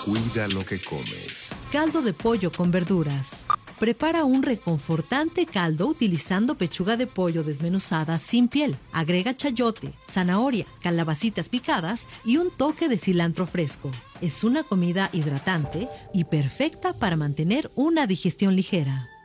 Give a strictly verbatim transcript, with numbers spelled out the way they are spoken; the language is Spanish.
Cuida lo que comes. Caldo de pollo con verduras. Prepara un reconfortante caldo utilizando pechuga de pollo desmenuzada sin piel. Agrega chayote, zanahoria, calabacitas picadas y un toque de cilantro fresco. Es una comida hidratante y perfecta para mantener una digestión ligera.